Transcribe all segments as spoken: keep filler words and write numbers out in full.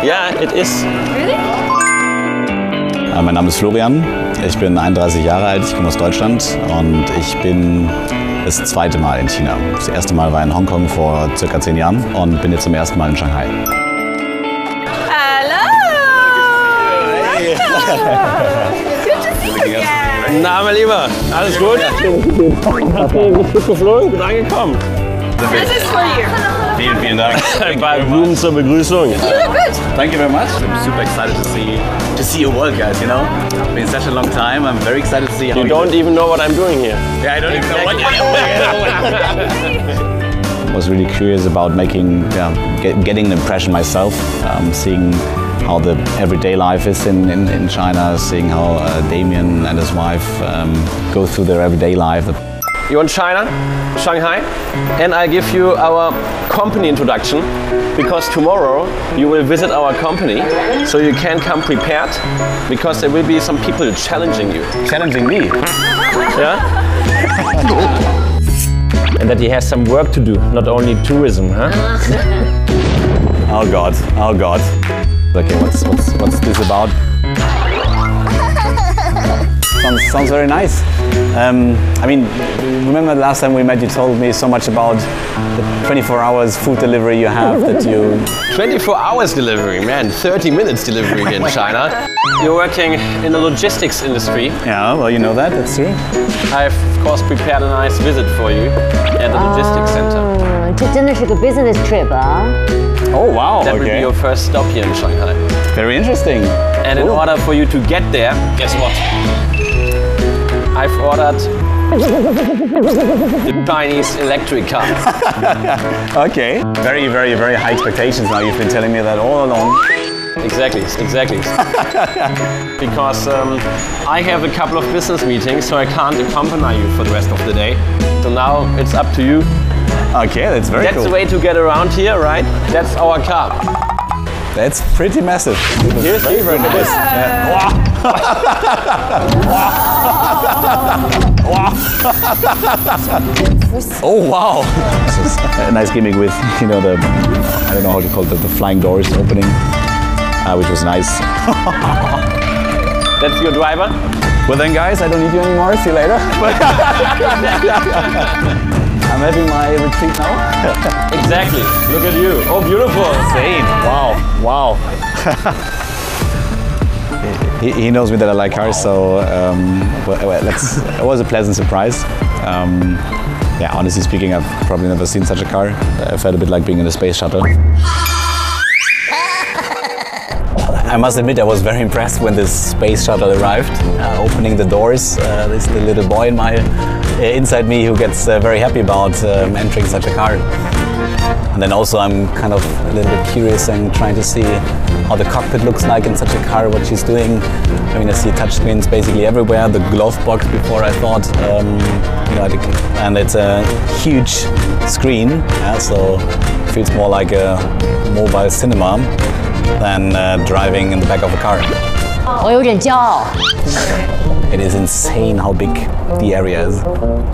Yeah, it is. Really? Mein Name ist Florian, ich bin einunddreißig Jahre alt, ich komme aus Deutschland und ich bin das zweite Mal in China. Das erste Mal war in Hongkong vor circa zehn Jahren und bin jetzt zum ersten Mal in Shanghai. Hello! Hey. Good to see you again! Na, mein Lieber, alles gut? Hast du gut geflogen? Gut angekommen? This is for you. Vielen, vielen Dank. Ein paar Blumen zur Begrüßung. You look good. Thank you very much. I'm super excited to see to see your work, guys. You know, it's been such a long time. I'm very excited to see how You you don't even know what I'm doing here. Yeah, I don't even know what you're doing. I was really curious about making, yeah, get, getting an impression myself, um, seeing how the everyday life is in, in, in China, seeing how uh, Damien and his wife um, go through their everyday life. You want China, Shanghai, and I'll give you our company introduction because tomorrow you will visit our company, so you can come prepared because there will be some people challenging you. Challenging me. Yeah? And that he has some work to do, not only tourism, huh? Oh God, oh God. Okay, what's, what's, what's this about? Sounds, sounds very nice. Um, I mean, remember the last time we met, you told me so much about the twenty-four hours food delivery you have that you... twenty-four hours delivery, man, thirty minutes delivery in China. You're working in the logistics industry. Yeah, well, you know that, that's true. I've, of course, prepared a nice visit for you at the logistics center. 这真的是个 business trip 啊 Oh, wow, That will be okay. your first stop here in Shanghai. Very interesting. And in Cool. order for you to get there, guess what? I've ordered the Chinese electric car. Okay. Very, very, very high expectations now. You've been telling me that all along. Exactly, exactly. Because um, I have a couple of business meetings, so I can't accompany you for the rest of the day. So now it's up to you. Okay, that's very That's cool. the way to get around here, right? That's our car. That's pretty massive. Here's very, very nice. Yeah. Oh wow! This is a nice gimmick with, you know, the, I don't know how to call it, the, the flying doors opening, uh, which was nice. That's your driver? Well then, guys, I don't need you anymore. See you later. I'm having my retreat now. Exactly. Look at you. Oh, beautiful. Insane. Wow. Wow. he, he knows me that I like cars, so um, well, well, that's, it was a pleasant surprise. Um, yeah, honestly speaking, I've probably never seen such a car. I felt a bit like being in a space shuttle. I must admit, I was very impressed when this space shuttle arrived. Uh, opening the doors, uh, there's the little boy in my, uh, inside me who gets uh, very happy about um, entering such a car. And then also I'm kind of a little bit curious and trying to see how the cockpit looks like in such a car, what she's doing. I mean, I see touchscreens basically everywhere, the glove box before I thought, um, you know, and it's a huge screen, yeah, so it feels more like a mobile cinema than uh, driving in the back of a car. 我有点骄傲 It is insane how big the area is.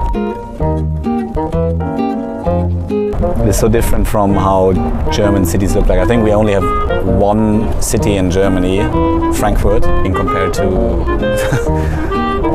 It is so different from how German cities look like. I think we only have one city in Germany, Frankfurt, in compared to